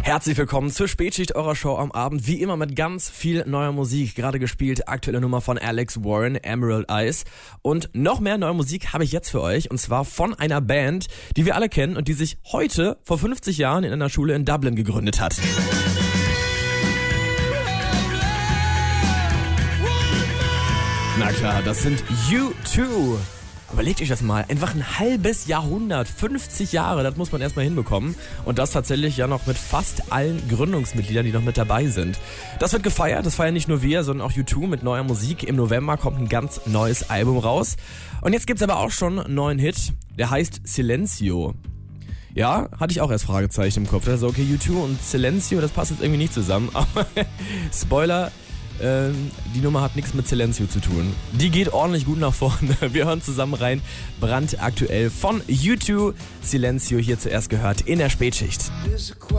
Herzlich willkommen zur Spätschicht eurer Show am Abend. Wie immer mit ganz viel neuer Musik. Gerade gespielt, aktuelle Nummer von Alex Warren, Emerald Eyes. Und noch mehr neue Musik habe ich jetzt für euch. Und zwar von einer Band, die wir alle kennen und die sich heute vor 50 Jahren in einer Schule in Dublin gegründet hat. Na klar, das sind U2. Überlegt euch das mal, einfach ein halbes Jahrhundert, 50 Jahre, das muss man erstmal hinbekommen. Und das tatsächlich ja noch mit fast allen Gründungsmitgliedern, die noch mit dabei sind. Das wird gefeiert, das feiern nicht nur wir, sondern auch U2 mit neuer Musik. Im November kommt ein ganz neues Album raus. Und jetzt gibt's aber auch schon einen neuen Hit, der heißt Silencio. Ja, hatte ich auch erst Fragezeichen im Kopf. Also okay, U2 und Silencio, das passt jetzt irgendwie nicht zusammen. Aber Spoiler, die Nummer hat nichts mit Silencio zu tun. Die geht ordentlich gut nach vorne. Wir hören zusammen rein. Brandaktuell von U2, Silencio hier zuerst gehört in der Spätschicht.